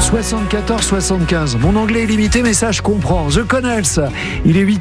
74-75. Mon anglais est limité, mais ça je comprends. The Connells, il est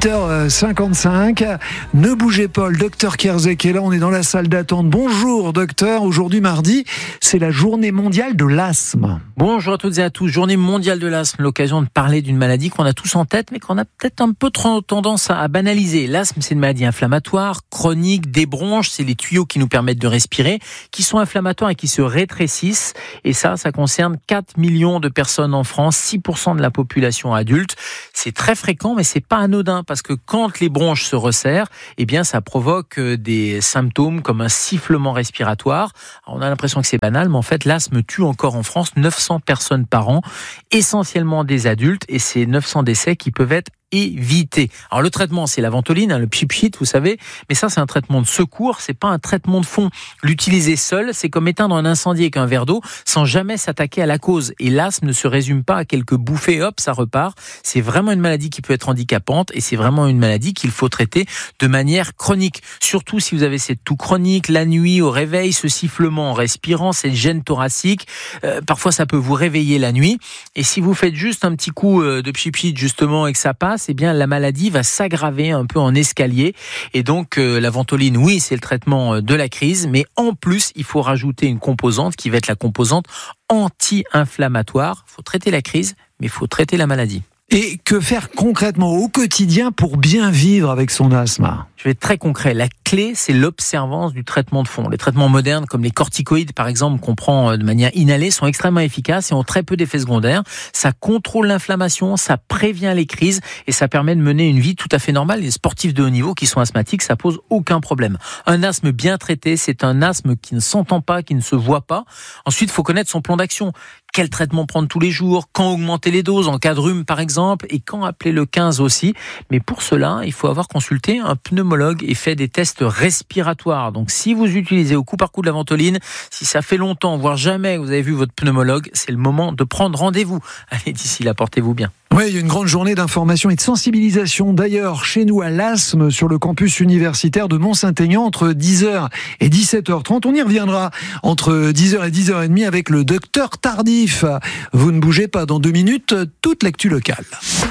8h55. Ne bougez pas, le docteur Kierzek est là, on est dans la salle d'attente. Bonjour docteur, aujourd'hui mardi, c'est la journée mondiale de l'asthme. Bonjour à toutes et à tous, journée mondiale de l'asthme, l'occasion de parler d'une maladie qu'on a tous en tête, mais qu'on a peut-être un peu trop tendance à banaliser. L'asthme, c'est une maladie inflammatoire, chronique, des bronches, c'est les tuyaux qui nous permettent de respirer, qui sont inflammatoires et qui se rétrécissent. Et ça concerne 4 millions de personnes en France, 6% de la population adulte. C'est très fréquent, mais c'est pas anodin, parce que quand les bronches se resserrent, eh bien, ça provoque des symptômes comme un sifflement respiratoire. Alors, on a l'impression que c'est banal, mais en fait, l'asthme tue encore en France 900 personnes par an, essentiellement des adultes, et c'est 900 décès qui peuvent être éviter. Alors le traitement, c'est la ventoline, le pchit, vous savez, mais ça c'est un traitement de secours, c'est pas un traitement de fond. L'utiliser seul, c'est comme éteindre un incendie avec un verre d'eau sans jamais s'attaquer à la cause. Et l'asthme ne se résume pas à quelques bouffées, hop, ça repart. C'est vraiment une maladie qui peut être handicapante et c'est vraiment une maladie qu'il faut traiter de manière chronique. Surtout si vous avez cette toux chronique, la nuit au réveil, ce sifflement en respirant, cette gêne thoracique. Parfois ça peut vous réveiller la nuit. Et si vous faites juste un petit coup de pchit justement et que ça passe, eh bien la maladie va s'aggraver un peu en escalier. Et donc la ventoline, oui, c'est le traitement de la crise, mais en plus, il faut rajouter une composante qui va être la composante anti-inflammatoire. Il faut traiter la crise, mais il faut traiter la maladie. Et que faire concrètement au quotidien pour bien vivre avec son asthme ? Je vais être très concret. La clé, c'est l'observance du traitement de fond. Les traitements modernes, comme les corticoïdes, par exemple, qu'on prend de manière inhalée, sont extrêmement efficaces et ont très peu d'effets secondaires. Ça contrôle l'inflammation, ça prévient les crises et ça permet de mener une vie tout à fait normale. Les sportifs de haut niveau qui sont asthmatiques, ça pose aucun problème. Un asthme bien traité, c'est un asthme qui ne s'entend pas, qui ne se voit pas. Ensuite, il faut connaître son plan d'action. Quel traitement prendre tous les jours, quand augmenter les doses, en cas de rhume par exemple, et quand appeler le 15 aussi. Mais pour cela, il faut avoir consulté un pneumologue et fait des tests respiratoires. Donc si vous utilisez au coup par coup de la ventoline, si ça fait longtemps, voire jamais que vous avez vu votre pneumologue, c'est le moment de prendre rendez-vous. Allez, d'ici là, portez-vous bien. Oui, il y a une grande journée d'information et de sensibilisation d'ailleurs chez nous à l'asthme sur le campus universitaire de Mont-Saint-Aignan entre 10h et 17h30. On y reviendra entre 10h et 10h30 avec le docteur Tardif. Vous ne bougez pas, dans 2 minutes, toute l'actu locale.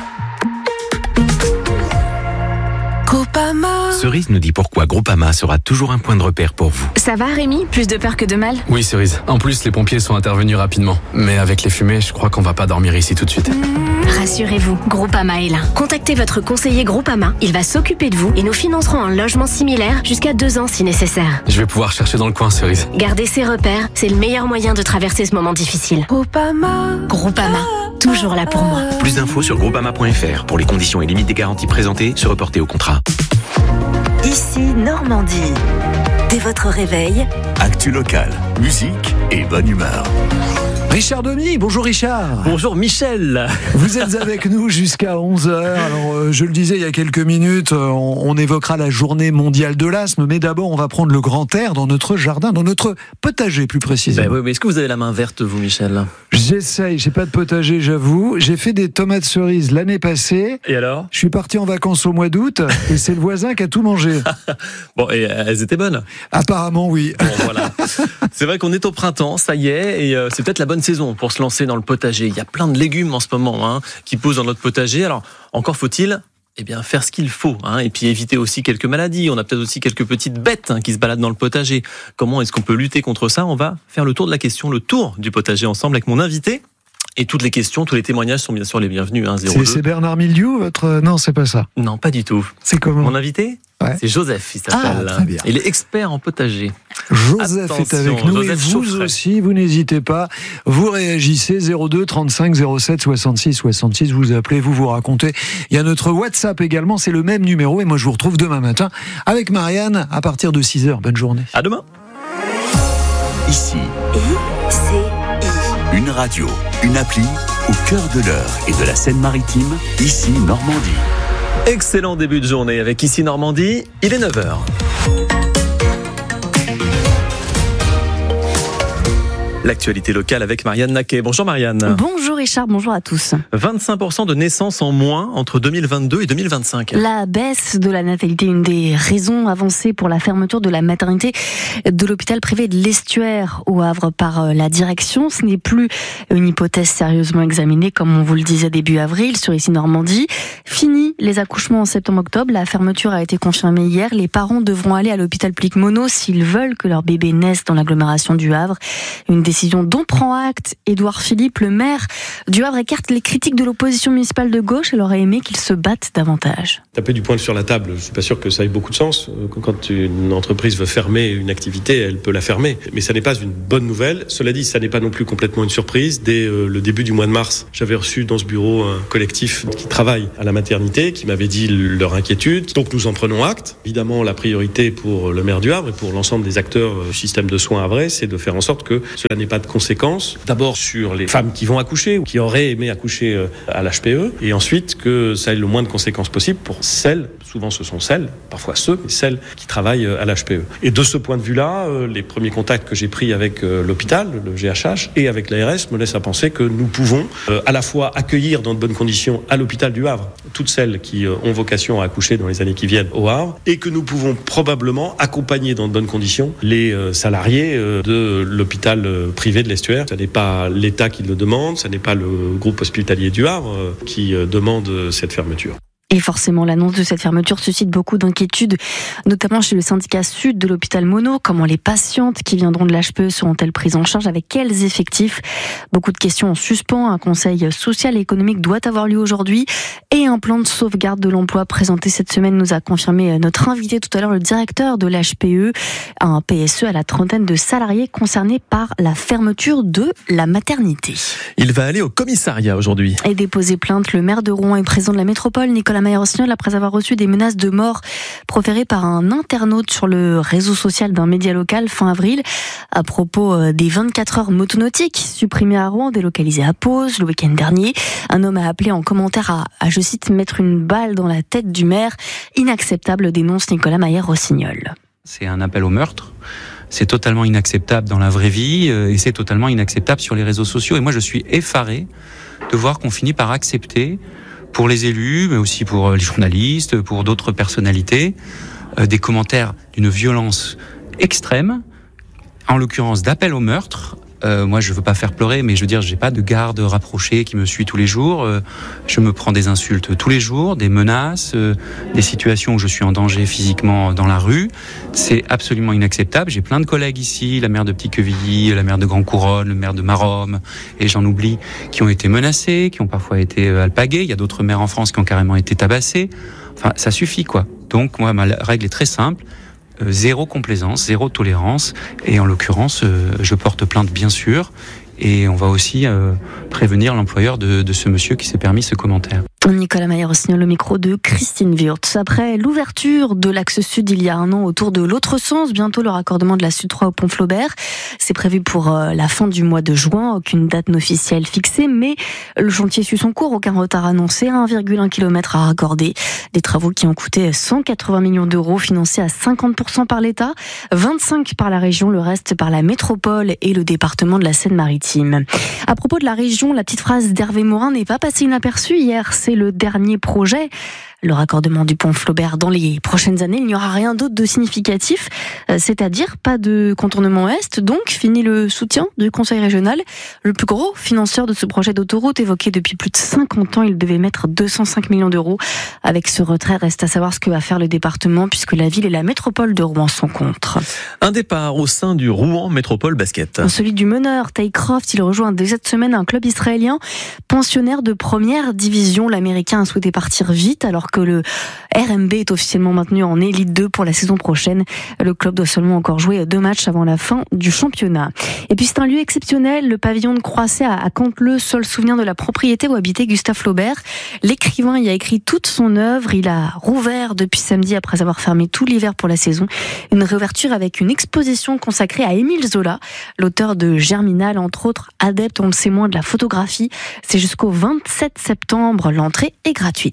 Groupama. Cerise nous dit pourquoi Groupama sera toujours un point de repère pour vous. Ça va Rémi ? Plus de peur que de mal ? Oui Cerise, en plus les pompiers sont intervenus rapidement. Mais avec les fumées, je crois qu'on va pas dormir ici tout de suite. Rassurez-vous, Groupama est là. Contactez votre conseiller Groupama, il va s'occuper de vous et nous financerons un logement similaire jusqu'à 2 ans si nécessaire. Je vais pouvoir chercher dans le coin Cerise. Garder ses repères, c'est le meilleur moyen de traverser ce moment difficile. Groupama, toujours là pour moi. Plus d'infos sur groupama.fr. Pour les conditions et limites des garanties présentées, se reporter au contrat. Ici Normandie. Dès votre réveil, actu locale, musique et bonne humeur. Richard Demy, bonjour Richard. Bonjour Michel. Vous êtes avec nous jusqu'à 11h. Alors, je le disais il y a quelques minutes, on évoquera la journée mondiale de l'asthme, mais d'abord on va prendre le grand air dans notre jardin, dans notre potager plus précisément. Oui, mais est-ce que vous avez la main verte vous Michel ? J'essaye, j'ai pas de potager j'avoue. J'ai fait des tomates cerises l'année passée. Et alors ? Je suis parti en vacances au mois d'août et c'est le voisin qui a tout mangé. Bon, et elles étaient bonnes ? Apparemment oui. Bon, voilà. C'est vrai qu'on est au printemps, ça y est, et c'est peut-être la bonne saison pour se lancer dans le potager. Il y a plein de légumes en ce moment qui poussent dans notre potager. Alors, encore faut-il faire ce qu'il faut, et puis éviter aussi quelques maladies. On a peut-être aussi quelques petites bêtes qui se baladent dans le potager. Comment est-ce qu'on peut lutter contre ça ? On va faire le tour de la question, le tour du potager ensemble avec mon invité. Et toutes les questions, tous les témoignages sont bien sûr les bienvenus. 02. C'est Bernard Miliou, votre... Non, c'est pas ça. Non, pas du tout. C'est comment ? Mon invité ? Ouais. C'est Joseph, il s'appelle. Ah, très bien. Il est expert en potager. Joseph est avec nous. Joseph et vous Chauffret. aussi, vous n'hésitez pas. Vous réagissez 02 35 07 66 66. Vous appelez, vous racontez. Il y a notre WhatsApp également, c'est le même numéro. Et moi, je vous retrouve demain matin avec Marianne à partir de 6h. Bonne journée. À demain. Ici, ICI. une radio, une appli au cœur de l'Eure et de la Seine-Maritime. Ici Normandie. Excellent début de journée avec Ici Normandie. Il est 9h. L'actualité locale avec Marianne Naquet. Bonjour Marianne. Bonjour Richard, bonjour à tous. 25% de naissances en moins entre 2022 et 2025. La baisse de la natalité, une des raisons avancées pour la fermeture de la maternité de l'hôpital privé de l'Estuaire au Havre par la direction. Ce n'est plus une hypothèse sérieusement examinée, comme on vous le disait début avril sur Ici Normandie. Fini les accouchements en septembre-octobre. La fermeture a été confirmée hier. Les parents devront aller à l'hôpital Plicmono s'ils veulent que leur bébé naisse dans l'agglomération du Havre. Une décision dont prend acte Édouard Philippe, le maire du Havre, écarte les critiques de l'opposition municipale de gauche. Elle aurait aimé qu'ils se battent davantage. Taper du poing sur la table, je ne suis pas sûr que ça ait beaucoup de sens. Quand une entreprise veut fermer une activité, elle peut la fermer. Mais ça n'est pas une bonne nouvelle. Cela dit, ça n'est pas non plus complètement une surprise. Dès le début du mois de mars, j'avais reçu dans ce bureau un collectif qui travaille à la maternité, qui m'avait dit leur inquiétude. Donc nous en prenons acte. Évidemment, la priorité pour le maire du Havre et pour l'ensemble des acteurs du système de soins havrais, c'est de faire en sorte que cela n'ait pas de conséquences. D'abord sur les femmes qui vont accoucher ou qui auraient aimé accoucher à l'HPE, et ensuite que ça ait le moins de conséquences possible pour celles, souvent ce sont celles, parfois ceux, mais celles qui travaillent à l'HPE. Et de ce point de vue-là, les premiers contacts que j'ai pris avec l'hôpital, le GHH, et avec l'ARS me laissent à penser que nous pouvons à la fois accueillir dans de bonnes conditions à l'hôpital du Havre toutes celles qui ont vocation à accoucher dans les années qui viennent au Havre, et que nous pouvons probablement accompagner dans de bonnes conditions les salariés de l'hôpital privé de l'Estuaire. Ce n'est pas l'État qui le demande, ce n'est pas le groupe hospitalier du Havre qui demande cette fermeture. Et forcément, l'annonce de cette fermeture suscite beaucoup d'inquiétudes, notamment chez le syndicat sud de l'hôpital Monod. Comment les patientes qui viendront de l'HPE seront-elles prises en charge? Avec quels effectifs? Beaucoup de questions en suspens. Un conseil social et économique doit avoir lieu aujourd'hui. Et un plan de sauvegarde de l'emploi présenté cette semaine, nous a confirmé notre invité tout à l'heure, le directeur de l'HPE, un PSE à la trentaine de salariés concernés par la fermeture de la maternité. Il va aller au commissariat aujourd'hui. Et déposer plainte, le maire de Rouen et président de la métropole, Nicolas Mayer-Rossignol, après avoir reçu des menaces de mort proférées par un internaute sur le réseau social d'un média local fin avril à propos des 24 heures motonautiques supprimées à Rouen, délocalisées à Pose le week-end dernier. Un homme a appelé en commentaire à je cite, mettre une balle dans la tête du maire. Inacceptable, dénonce Nicolas Mayer-Rossignol. C'est un appel au meurtre. C'est totalement inacceptable dans la vraie vie et c'est totalement inacceptable sur les réseaux sociaux. Et moi, je suis effaré de voir qu'on finit par accepter, pour les élus, mais aussi pour les journalistes, pour d'autres personnalités, des commentaires d'une violence extrême, en l'occurrence d'appel au meurtre. Moi, je veux pas faire pleurer, mais je veux dire, j'ai pas de garde rapprochée qui me suit tous les jours. Je me prends des insultes tous les jours, des menaces, des situations où je suis en danger physiquement dans la rue. C'est absolument inacceptable. J'ai plein de collègues ici, la maire de Petit-Quevilly, la maire de Grand-Couronne, le maire de Maromme, et j'en oublie, qui ont été menacés, qui ont parfois été alpagués. Il y a d'autres maires en France qui ont carrément été tabassés. Enfin, ça suffit, quoi. Donc, moi, ma règle est très simple. Zéro complaisance, zéro tolérance, et en l'occurrence, je porte plainte bien sûr, et on va aussi prévenir l'employeur de ce monsieur qui s'est permis ce commentaire. Nicolas Mayer-Rossignol, le micro de Christine Wurtz. Après l'ouverture de l'axe sud il y a un an autour de l'autre sens, bientôt le raccordement de la Sud 3 au pont Flaubert. C'est prévu pour la fin du mois de juin, aucune date officielle fixée, mais le chantier suit son cours, aucun retard annoncé, 1,1 km à raccorder. Des travaux qui ont coûté 180 millions d'euros, financés à 50% par l'État, 25% par la région, le reste par la métropole et le département de la Seine-Maritime. À propos de la région, la petite phrase d'Hervé Morin n'est pas passée inaperçue hier, c'est le dernier projet. Le raccordement du pont Flaubert dans les prochaines années, il n'y aura rien d'autre de significatif, c'est-à-dire pas de contournement est, donc fini le soutien du Conseil régional. Le plus gros financeur de ce projet d'autoroute évoqué depuis plus de 50 ans, il devait mettre 205 millions d'euros. Avec ce retrait, reste à savoir ce que va faire le département puisque la ville et la métropole de Rouen sont contre. Un départ au sein du Rouen Métropole Basket. Celui du meneur Taycroft, il rejoint dès cette semaine un club israélien pensionnaire de première division. L'Américain a souhaité partir vite alors que le RMB est officiellement maintenu en Élite 2 pour la saison prochaine. Le club doit seulement encore jouer 2 matchs avant la fin du championnat. Et puis c'est un lieu exceptionnel, le pavillon de Croisset à Canteleu, seul souvenir de la propriété où habitait Gustave Flaubert. L'écrivain y a écrit toute son œuvre. Il a rouvert depuis samedi après avoir fermé tout l'hiver pour la saison. Une réouverture avec une exposition consacrée à Émile Zola, l'auteur de Germinal, entre autres, adepte, on le sait moins, de la photographie. C'est jusqu'au 27 septembre. L'entrée est gratuite.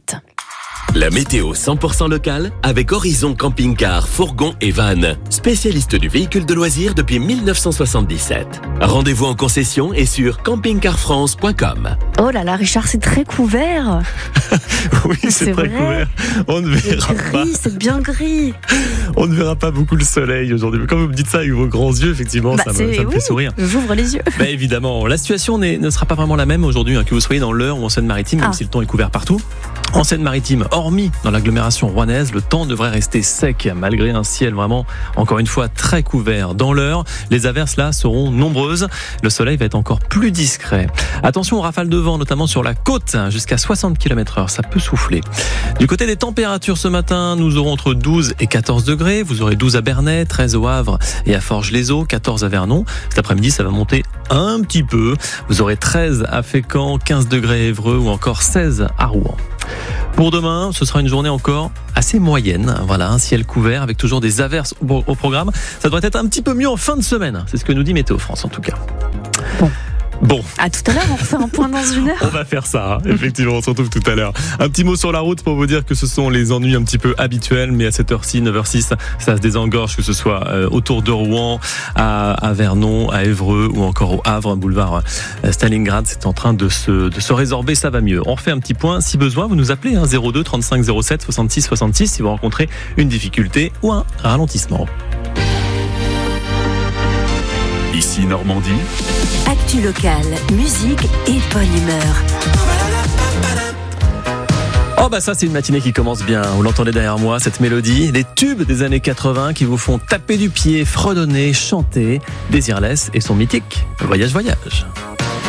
La météo 100% locale avec Horizon Camping Car, Fourgon et Van. Spécialiste du véhicule de loisirs depuis 1977. Rendez-vous en concession et sur campingcarfrance.com. Oh là là, Richard, c'est très couvert. Oui, c'est très vrai. couvert. On ne verra pas. C'est bien gris. On ne verra pas beaucoup le soleil aujourd'hui. Mais quand vous me dites ça avec vos grands yeux, effectivement, ça me fait sourire. J'ouvre les yeux. Évidemment, la situation ne sera pas vraiment la même aujourd'hui, que vous soyez dans l'Eure ou en Seine-Maritime, même si le temps est couvert partout. En Seine-Maritime, hormis dans l'agglomération rouennaise, le temps devrait rester sec, malgré un ciel vraiment, encore une fois, très couvert. Dans l'Eure, les averses là seront nombreuses. Le soleil va être encore plus discret. Attention aux rafales de vent, notamment sur la côte, jusqu'à 60 km/h, ça peut souffler. Du côté des températures ce matin, nous aurons entre 12 et 14 degrés. Vous aurez 12 à Bernay, 13 au Havre et à Forges-les-Eaux, 14 à Vernon. Cet après-midi, ça va monter un petit peu. Vous aurez 13 à Fécamp, 15 degrés à Évreux ou encore 16 à Rouen. Pour demain, ce sera une journée encore assez moyenne. Voilà, un ciel couvert avec toujours des averses au programme. Ça devrait être un petit peu mieux en fin de semaine. C'est ce que nous dit Météo France en tout cas. Bon. À tout à l'heure, on refait un point dans une heure. On va faire ça, effectivement, on se retrouve tout à l'heure. Un petit mot sur la route pour vous dire que ce sont les ennuis un petit peu habituels, mais à cette heure-ci, 9h06, ça se désengorge, que ce soit autour de Rouen, à Vernon, à Évreux ou encore au Havre, boulevard Stalingrad. C'est en train de se résorber, ça va mieux. On refait un petit point, si besoin, vous nous appelez 02 35 07 66 66 si vous rencontrez une difficulté ou un ralentissement. Ici Normandie. Actu locale, musique et bonne humeur. Oh bah ça c'est une matinée qui commence bien. Vous l'entendez derrière moi, cette mélodie, des tubes des années 80 qui vous font taper du pied, fredonner, chanter. Désirless et son mythique Voyage Voyage.